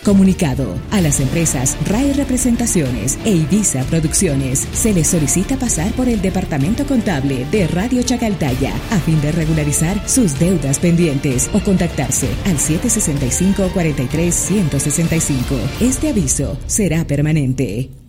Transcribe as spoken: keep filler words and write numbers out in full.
Comunicado a las empresas R A E Representaciones e Ibiza Producciones. Se les solicita pasar por el departamento contable de Radio Chacaltaya a fin de regularizar sus deudas pendientes o contactarse al siete sesenta y cinco, cuarenta y tres, ciento sesenta y cinco. Este aviso será permanente.